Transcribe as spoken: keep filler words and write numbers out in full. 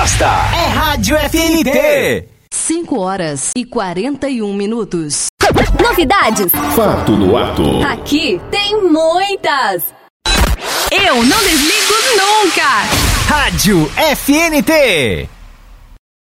gosta é Rádio F N T. cinco horas e quarenta e um minutos. Novidades. Fato no ato. Aqui tem muitas. Eu não desligo nunca. Rádio F N T.